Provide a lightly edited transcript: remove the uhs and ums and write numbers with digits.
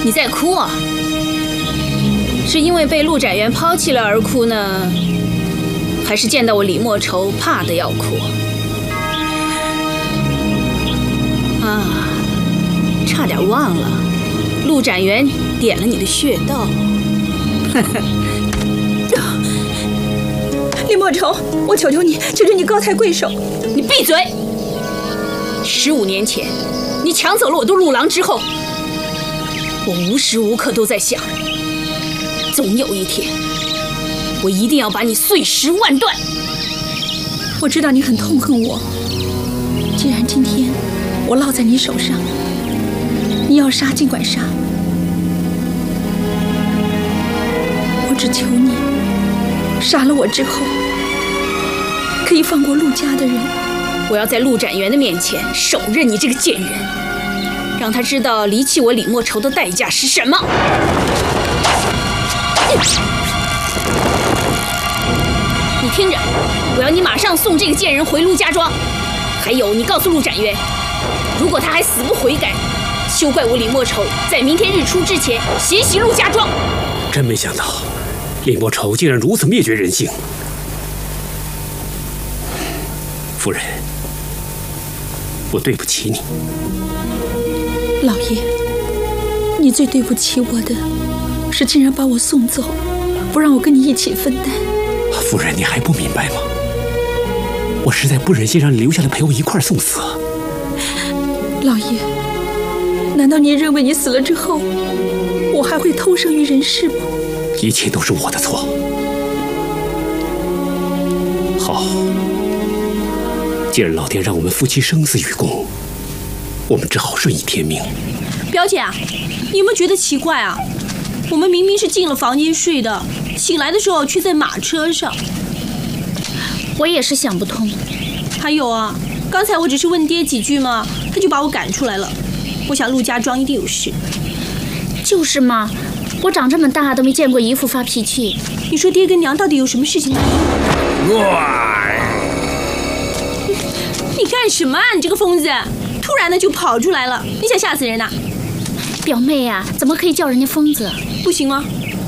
你在哭啊？是因为被陆展元抛弃了而哭呢，还是见到我李莫愁怕得要哭？啊，差点忘了，陆展元点了你的穴道。 李莫愁，我求求你，求求你高抬贵手！ 你闭嘴！15年前，你抢走了我的陆郎之后，我无时无刻都在想，总有一天，我一定要把你碎尸万段。 我知道你很痛恨我，既然今天我落在你手上，你要杀尽管杀，我只求你杀了我之后，可以放过陆家的人。 我要在陆展元的面前手刃你这个贱人，让他知道离弃我李莫愁的代价是什么。你听着，我要你马上送这个贱人回陆家庄。还有，你告诉陆展元，如果他还死不悔改，休怪我李莫愁在明天日出之前血洗陆家庄。 真没想到，李莫愁竟然如此灭绝人性。夫人，我对不起你。 老爷，你最对不起我的是竟然把我送走，不让我跟你一起分担。 夫人，你还不明白吗？我实在不忍心让你留下来陪我一块送死。 老爷，难道你认为你死了之后，我还会偷生于人世吗？ 一切都是我的错。好，既然老爹让我们夫妻生死与共，我们只好顺应天命。 表姐啊，你有没有觉得奇怪啊？我们明明是进了房间睡的，醒来的时候却在马车上。 我也是想不通。 还有啊，刚才我只是问爹几句嘛，他就把我赶出来了。我想陆家庄一定有事。 就是嘛，我长这么大都没见过姨父发脾气。 你说爹跟娘到底有什么事情呢？你干什么啊？你这个疯子！突然的就跑出来了，你想吓死人呐？ 表妹啊，怎么可以叫人家疯子？ 不行吗？